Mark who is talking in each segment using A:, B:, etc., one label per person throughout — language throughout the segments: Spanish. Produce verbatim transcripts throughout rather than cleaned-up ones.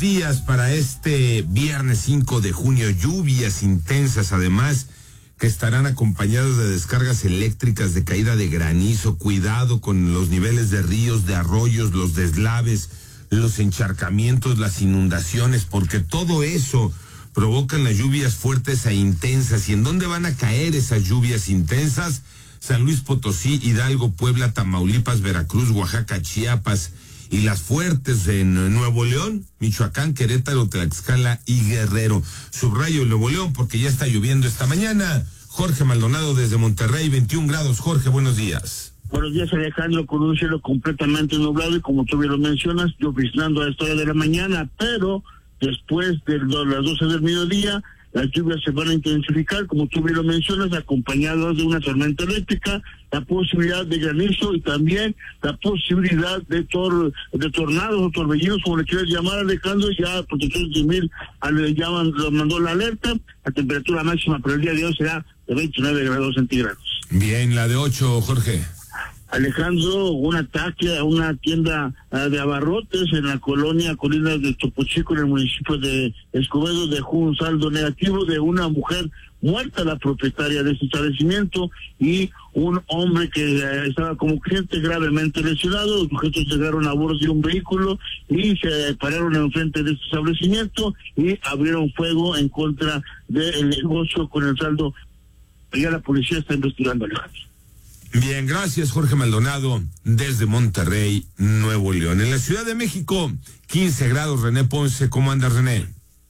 A: Días para este viernes cinco de junio, lluvias intensas además que estarán acompañadas de descargas eléctricas, de caída de granizo. Cuidado con los niveles de ríos, de arroyos, los deslaves, los encharcamientos, las inundaciones, porque todo eso provocan las lluvias fuertes e intensas. ¿Y en dónde van a caer esas lluvias intensas? San Luis Potosí, Hidalgo, Puebla, Tamaulipas, Veracruz, Oaxaca, Chiapas, y las fuertes en Nuevo León, Michoacán, Querétaro, Tlaxcala y Guerrero. Subrayo Nuevo León porque ya está lloviendo esta mañana. Jorge Maldonado desde Monterrey, veintiún grados. Jorge, buenos días.
B: Buenos días, Alejandro, con un cielo completamente nublado y como tú bien lo mencionas, lloviznando a esta hora de la mañana, pero después de las doce del mediodía, las lluvias se van a intensificar, como tú bien lo mencionas, acompañadas de una tormenta eléctrica, la posibilidad de granizo y también la posibilidad de tor de tornados o torbellinos, como le quieras llamar, Alejandro. Ya Protección Civil le llaman, lo mandó la alerta. La temperatura máxima para el día de hoy será de veintinueve grados centígrados.
A: Bien, la de ocho, Jorge.
B: Alejandro, un ataque a una tienda uh, de abarrotes en la colonia Colinas de Topo Chico, en el municipio de Escobedo, dejó un saldo negativo de una mujer muerta, la propietaria de ese establecimiento, y un hombre que uh, estaba como cliente gravemente lesionado. Los sujetos llegaron a bordo de un vehículo y se pararon enfrente de este establecimiento y abrieron fuego en contra del negocio con el saldo. Ya la policía está investigando, Alejandro.
A: Bien, gracias Jorge Maldonado desde Monterrey, Nuevo León. En la Ciudad de México, quince grados, René Ponce. ¿Cómo anda, René?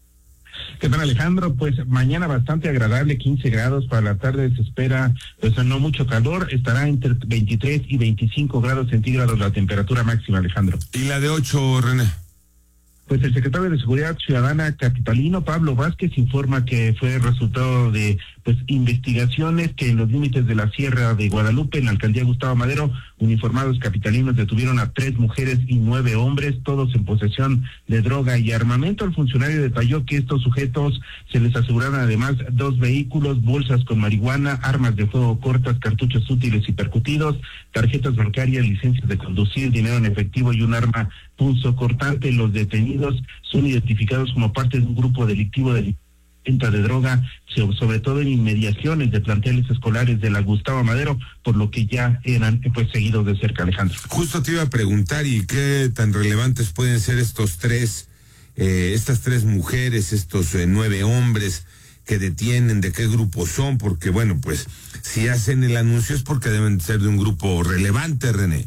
C: ¿Qué tal, Alejandro? Pues mañana bastante agradable, quince grados. Para la tarde se espera, pues no mucho calor, estará entre veintitrés y veinticinco grados centígrados la temperatura máxima, Alejandro.
A: ¿Y la de ocho, René?
C: Pues el secretario de Seguridad Ciudadana capitalino, Pablo Vázquez, informa que fue resultado de pues investigaciones que en los límites de la Sierra de Guadalupe, en la alcaldía Gustavo Madero, uniformados capitalinos detuvieron a tres mujeres y nueve hombres, todos en posesión de droga y armamento. El funcionario detalló que estos sujetos se les aseguraron además dos vehículos, bolsas con marihuana, armas de fuego cortas, cartuchos útiles y percutidos, tarjetas bancarias, licencias de conducir, dinero en efectivo y un arma punzocortante. Los detenidos son identificados como parte de un grupo delictivo de venta de droga, sobre todo en inmediaciones de planteles escolares de la Gustavo Madero, por lo que ya eran pues seguidos de cerca, Alejandro.
A: Justo te iba a preguntar, ¿y qué tan relevantes pueden ser estos tres, eh, estas tres mujeres, estos eh, nueve hombres que detienen? ¿De qué grupo son? Porque bueno, pues si hacen el anuncio es porque deben ser de un grupo relevante, René.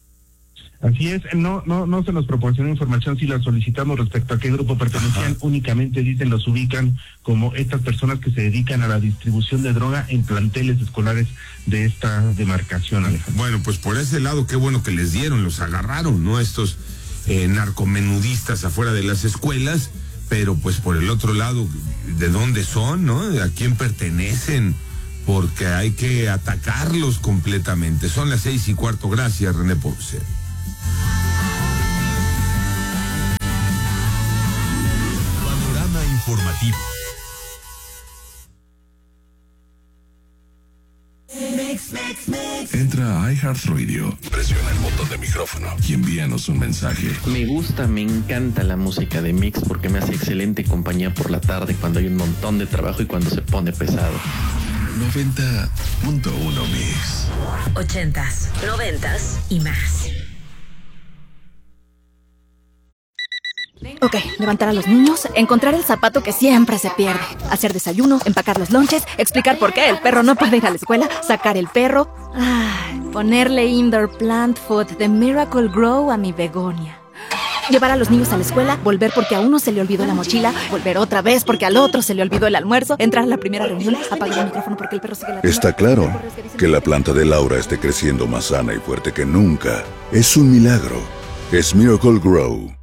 C: Así es, no no no se nos proporcionó información, si la solicitamos respecto a qué grupo pertenecían. Ajá. Únicamente dicen, los ubican como estas personas que se dedican a la distribución de droga en planteles escolares de esta demarcación, Alejandro.
A: Bueno, pues por ese lado, qué bueno que les dieron, los agarraron, ¿no? Estos eh, narcomenudistas afuera de las escuelas, pero pues por el otro lado, ¿de dónde son, no? ¿A quién pertenecen? Porque hay que atacarlos completamente. Son las seis y cuarto, gracias, René Ponce.
D: Informativo. Entra a iHeartRadio, presiona el botón de micrófono y envíanos un mensaje.
E: Me gusta, me encanta la música de Mix porque me hace excelente compañía por la tarde cuando hay un montón de trabajo y cuando se pone pesado.
D: noventa punto uno Mix.
F: Ochentas, noventas y más.
G: Ok, levantar a los niños, encontrar el zapato que siempre se pierde, hacer desayuno, empacar los lonches, explicar por qué el perro no puede ir a la escuela, sacar el perro, ay, ponerle indoor plant food de Miracle Grow a mi begonia. Llevar a los niños a la escuela, volver porque a uno se le olvidó la mochila, volver otra vez porque al otro se le olvidó el almuerzo, entrar a la primera reunión, apagar el micrófono porque el perro sigue latiendo.
H: Está claro que la planta de Laura esté creciendo más sana y fuerte que nunca. Es un milagro. Es Miracle Grow.